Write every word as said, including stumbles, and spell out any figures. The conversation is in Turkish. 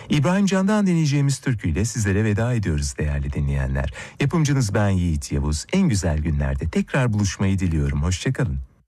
İbrahim Can'dan dinleyeceğimiz türküyle sizlere veda ediyoruz değerli dinleyenler. Yapımcınız ben Yiğit Yavuz. En güzel günlerde tekrar buluşmayı diliyorum. Hoşçakalın.